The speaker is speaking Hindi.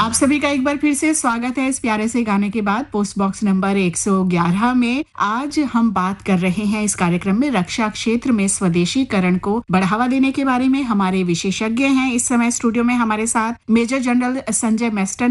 आप सभी का एक बार फिर से स्वागत है इस प्यारे से गाने के बाद पोस्ट बॉक्स नंबर 111 में। आज हम बात कर रहे हैं इस कार्यक्रम में रक्षा क्षेत्र में स्वदेशीकरण को बढ़ावा देने के बारे में। हमारे विशेषज्ञ हैं इस समय स्टूडियो में हमारे साथ मेजर जनरल संजय मेस्टन